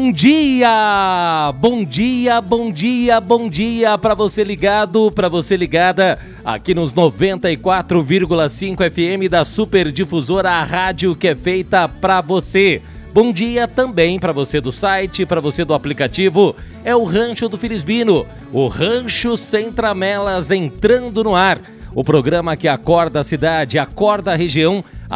Bom dia! Bom dia, bom dia, bom dia para você ligado, para você ligada aqui nos 94,5 FM da Super Difusora, a rádio que é feita para você. Bom dia também para você do site, para você do aplicativo. É o Rancho do Filisbino, o Rancho Sem Tramelas entrando no ar. O programa que acorda a cidade, acorda a região há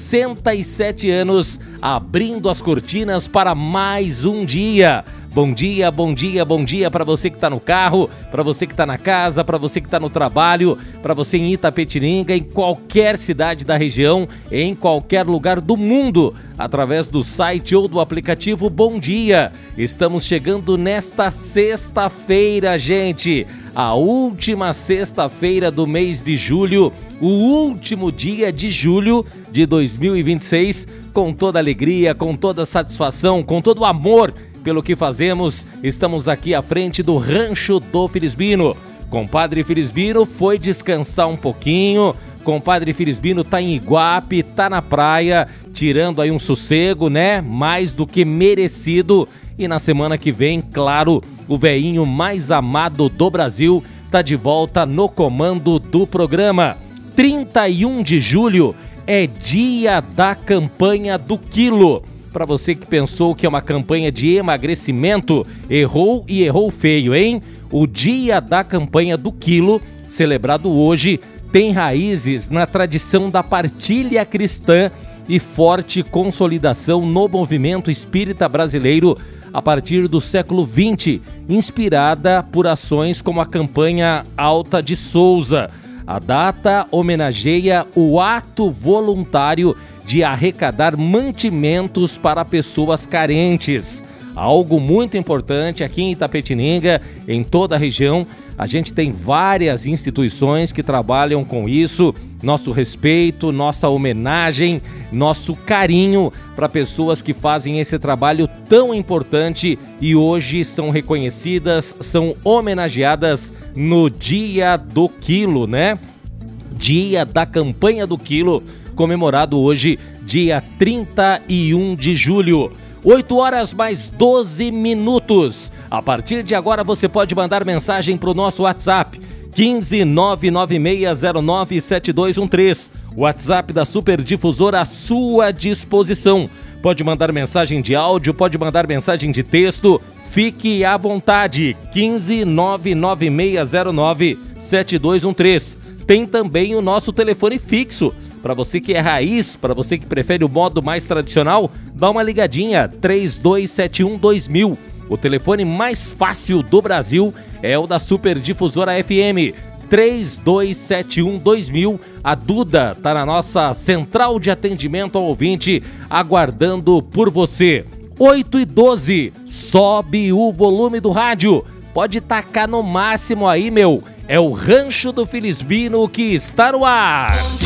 67 anos, abrindo as cortinas para mais um dia. Bom dia, bom dia, bom dia para você que está no carro, para você que está na casa, para você que está no trabalho, para você em Itapetininga, em qualquer cidade da região, em qualquer lugar do mundo, através do site ou do aplicativo. Bom dia! Estamos chegando nesta sexta-feira, gente, a última sexta-feira do mês de julho, o último dia de julho de 2026, com toda alegria, com toda satisfação, com todo amor pelo que fazemos. Estamos aqui à frente do Rancho do Filisbino. Compadre Filisbino foi descansar um pouquinho. Compadre Filisbino tá em Iguape, tá na praia, tirando aí um sossego, né? Mais do que merecido. E na semana que vem, claro, o veinho mais amado do Brasil tá de volta no comando do programa. 31 de julho é dia da campanha do quilo. Para você que pensou que é uma campanha de emagrecimento, errou e errou feio, hein? O dia da campanha do quilo, celebrado hoje, tem raízes na tradição da partilha cristã e forte consolidação no movimento espírita brasileiro a partir do século XX, inspirada por ações como a campanha Alta de Souza. A data homenageia o ato voluntário de arrecadar mantimentos para pessoas carentes. Algo muito importante aqui em Itapetininga, em toda a região. A gente tem várias instituições que trabalham com isso. Nosso respeito, nossa homenagem, nosso carinho para pessoas que fazem esse trabalho tão importante e hoje são reconhecidas, são homenageadas no Dia do Quilo, né? Dia da campanha do quilo, comemorado hoje, dia 31 de julho. 8 horas mais 12 minutos. A partir de agora você pode mandar mensagem para o nosso WhatsApp, 15996097213. WhatsApp da Super Difusora à sua disposição. Pode mandar mensagem de áudio, pode mandar mensagem de texto. Fique à vontade, 15996097213. Tem também o nosso telefone fixo. Para você que é raiz, para você que prefere o modo mais tradicional, dá uma ligadinha, 3271-2000. O telefone mais fácil do Brasil é o da Super Difusora FM, 3271-2000. A Duda está na nossa central de atendimento ao ouvinte, aguardando por você. 8h12, sobe o volume do rádio. Pode tacar no máximo aí, meu. É o Rancho do Filisbino que está no ar.